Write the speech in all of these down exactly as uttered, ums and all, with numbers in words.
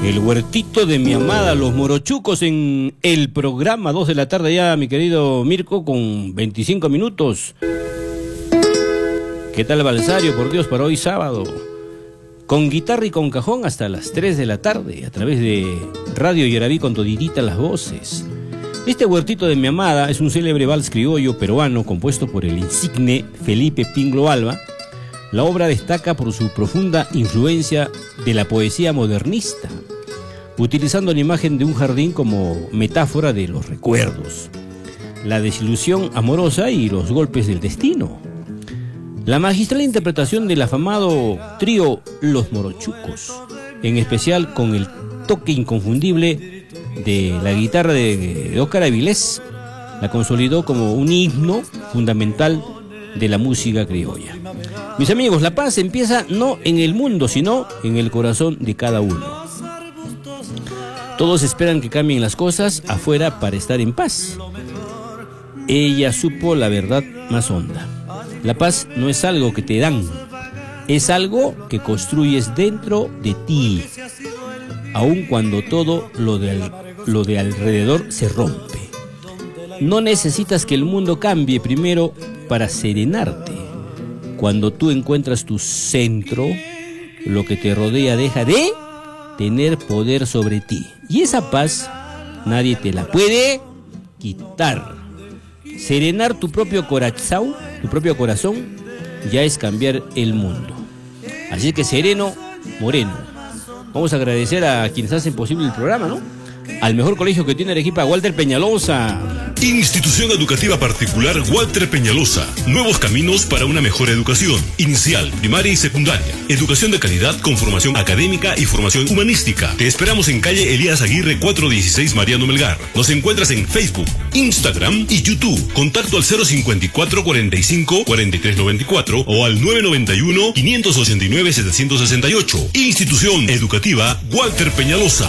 El huertito de mi amada, los morochucos en el programa, dos de la tarde ya, mi querido Mirko, con veinticinco minutos. ¿Qué tal Balsario, por Dios, para hoy sábado? Con guitarra y con cajón hasta las tres de la tarde, a través de Radio Yaraví con toditita las voces. Este huertito de mi amada es un célebre vals criollo peruano compuesto por el insigne Felipe Pinglo Alba. La obra destaca por su profunda influencia de la poesía modernista, utilizando la imagen de un jardín como metáfora de los recuerdos, la desilusión amorosa y los golpes del destino. La magistral interpretación del afamado trío Los Morochucos, en especial con el toque inconfundible de la guitarra de Óscar Avilés, la consolidó como un himno fundamental de la música criolla. Mis amigos, la paz empieza no en el mundo, sino en el corazón de cada uno. Todos esperan que cambien las cosas afuera para estar en paz. Ella supo la verdad más honda. La paz no es algo que te dan, es algo que construyes dentro de ti, aun cuando todo lo de, al, lo de alrededor se rompe. No necesitas que el mundo cambie primero para serenarte. Cuando tú encuentras tu centro, lo que te rodea deja de tener poder sobre ti. Y esa paz nadie te la puede quitar. Serenar tu propio corazón, tu propio corazón, ya es cambiar el mundo. Así que sereno, moreno. Vamos a agradecer a quienes hacen posible el programa, ¿no? Al mejor colegio que tiene Arequipa, Walter Peñalosa. Institución Educativa Particular Walter Peñalosa. Nuevos caminos para una mejor educación. Inicial, primaria y secundaria. Educación de calidad con formación académica y formación humanística. Te esperamos en calle Elías Aguirre cuatrocientos dieciséis Mariano Melgar. Nos encuentras en Facebook, Instagram y YouTube. Contacto al cero cincuenta y cuatro, cuarenta y cinco, cuarenta y tres noventa y cuatro o al nueve noventa y uno, quinientos ochenta y nueve, setecientos sesenta y ocho. Institución Educativa Walter Peñalosa.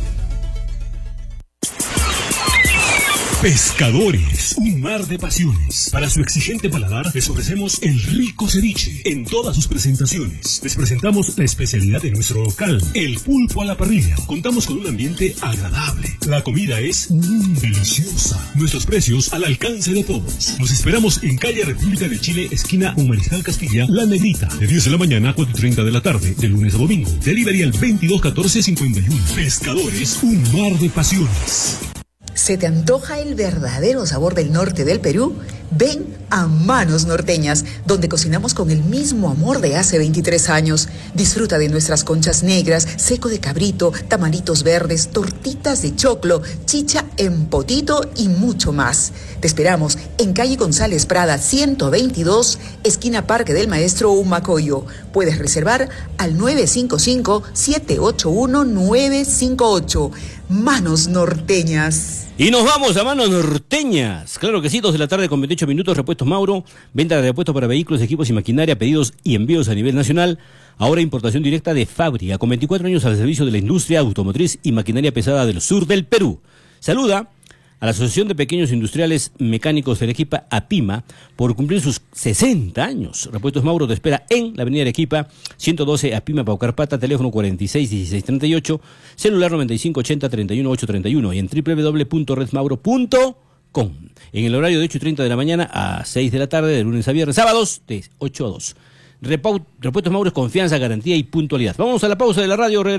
Pescadores, un mar de pasiones. Para su exigente paladar les ofrecemos el rico ceviche en todas sus presentaciones. Les presentamos la especialidad de nuestro local, el pulpo a la parrilla. Contamos con un ambiente agradable. La comida es mmm, deliciosa. Nuestros precios al alcance de todos. Nos esperamos en calle República de Chile, esquina con Mariscal Castilla, La Negrita, de diez de la mañana a cuatro y treinta de la tarde, de lunes a domingo. Delivery al veintidós catorce cincuenta y uno. Pescadores, un mar de pasiones. ¿Se te antoja el verdadero sabor del norte del Perú? Ven a Manos Norteñas, donde cocinamos con el mismo amor de hace veintitrés años. Disfruta de nuestras conchas negras, seco de cabrito, tamalitos verdes, tortitas de choclo, chicha en potito y mucho más. Te esperamos en calle González Prada ciento veintidós, esquina Parque del Maestro Humacoyo. Puedes reservar al nueve cinco cinco, siete ocho uno, nueve cinco ocho. Manos Norteñas. Y nos vamos a Manos Norteñas. Claro que sí, dos de la tarde con veintiocho minutos. Repuestos Mauro, venta de repuestos para vehículos, equipos y maquinaria, pedidos y envíos a nivel nacional. Ahora importación directa de fábrica, con veinticuatro años al servicio de la industria automotriz y maquinaria pesada del sur del Perú. Saluda a la Asociación de Pequeños Industriales Mecánicos de Arequipa, APIMA, por cumplir sus sesenta años. Repuestos Mauro te espera en la avenida Arequipa, ciento doce, APIMA, Paucarpata, teléfono cuarenta y seis, dieciséis treinta y ocho, celular noventa y cinco, ochenta, treinta y uno, ochocientos treinta y uno y en doble u doble u doble u punto red mauro punto com. En el horario de ocho y treinta de la mañana a seis de la tarde, de lunes a viernes, sábados de ocho a dos. Repuestos Mauro es confianza, garantía y puntualidad. Vamos a la pausa de la radio.